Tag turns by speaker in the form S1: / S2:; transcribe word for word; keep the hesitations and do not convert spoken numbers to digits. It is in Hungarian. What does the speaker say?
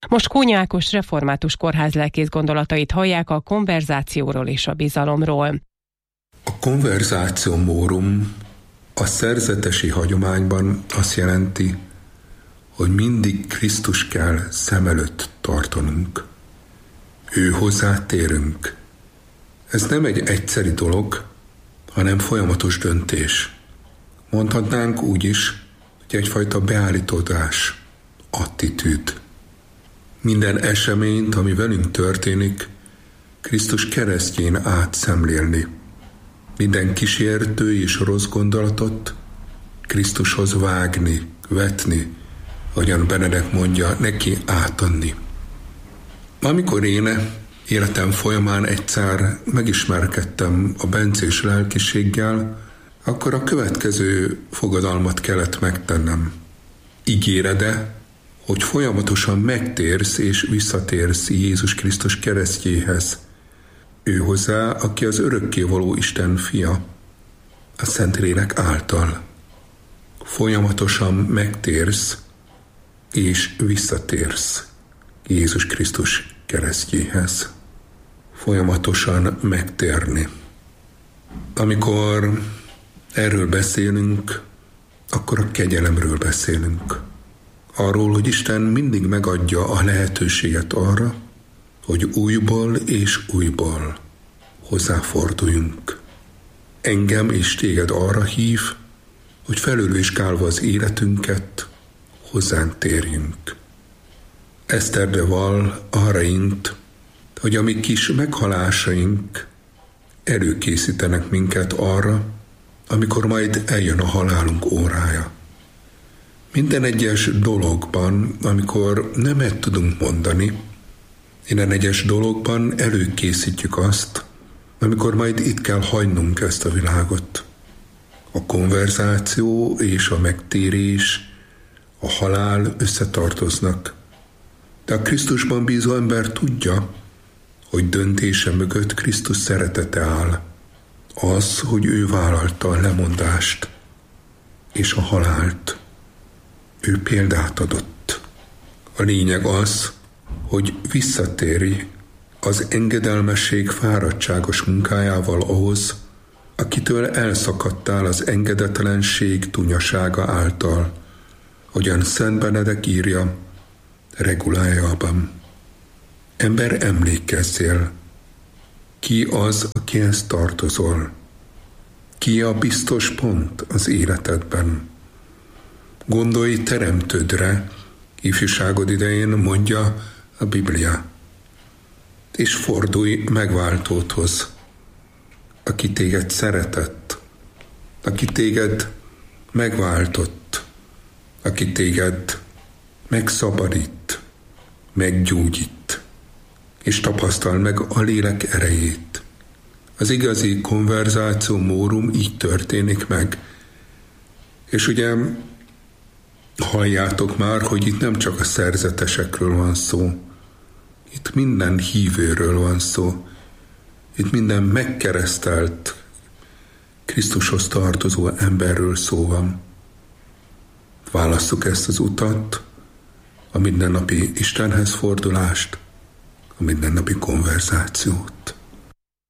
S1: Most Kónya Ákos református kórházlelkész gondolatait hallják a konverzációról és a bizalomról.
S2: A konverzáció mórum a szerzetesi hagyományban azt jelenti, hogy mindig Krisztus kell szem előtt tartanunk. Ő hozzá térünk. Ez nem egy egyszeri dolog, hanem folyamatos döntés. Mondhatnánk úgy is, hogy egyfajta beállítódás, attitűd. Minden eseményt, ami velünk történik, Krisztus keresztjén átszemlélni. Minden kísértő és rossz gondolatot Krisztushoz vágni, vetni, ahogyan Benedek mondja, neki átadni. Amikor én életem folyamán egyszer megismerkedtem a bencés lelkiséggel, akkor a következő fogadalmat kellett megtennem. Ígéred-e, hogy folyamatosan megtérsz és visszatérsz Jézus Krisztus keresztjéhez, ő hozzá, aki az örökkévaló Isten fia, a Szentlélek által. Folyamatosan megtérsz és visszatérsz Jézus Krisztus keresztjéhez. Folyamatosan megtérni. Amikor erről beszélünk, akkor a kegyelemről beszélünk. Arról, hogy Isten mindig megadja a lehetőséget arra, hogy újból és újból hozzáforduljunk. Engem és téged arra hív, hogy felülvizsgálva az életünket, hozzánk térjünk. Eszter de Val arra int, hogy a mi kis meghalásaink előkészítenek minket arra, amikor majd eljön a halálunk órája. Minden egyes dologban, amikor nemet tudunk mondani, minden egyes dologban előkészítjük azt, amikor majd itt kell hagynunk ezt a világot. A konverzáció és a megtérés, a halál összetartoznak. De a Krisztusban bízó ember tudja, hogy döntése mögött Krisztus szeretete áll. Az, hogy ő vállalta a lemondást és a halált. Ő példát adott. A lényeg az, hogy visszatérj az engedelmesség fáradtságos munkájával ahhoz, akitől elszakadtál az engedetlenség tunyasága által, hogyan Szent Benedek írja regulájában. Ember, emlékezzél, ki az, akihez tartozol? Ki a biztos pont az életedben? Gondolj teremtődre, ifjúságod idején mondja a Biblia, és fordulj megváltódhoz, aki téged szeretett, aki téged megváltott, aki téged megszabadít, meggyógyít, és tapasztal meg a lélek erejét. Az igazi konverzáció mórum így történik meg. És ugye halljátok már, hogy itt nem csak a szerzetesekről van szó, itt minden hívőről van szó, itt minden megkeresztelt, Krisztushoz tartozó emberről szó van. Válasszuk ezt az utat, a mindennapi Istenhez fordulást, a mindennapi konverzációt.